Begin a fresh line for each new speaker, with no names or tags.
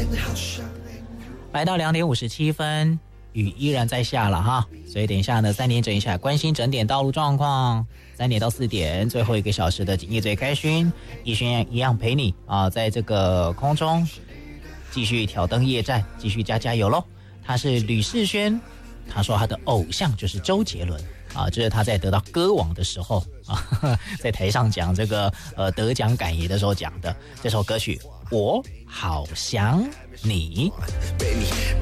来到2点57分，雨依然在下了哈，所以等一下呢3点整一下关心整点道路状况，3点到4点最后1个小时的警业最开勋，逸轩一样陪你啊，在这个空中继续挑灯夜战，继续加油咯。他是吕士轩，他说他的偶像就是周杰伦啊，这是他在得到歌王的时候啊，在台上讲这个得奖感言的时候讲的这首歌曲《我好想你》。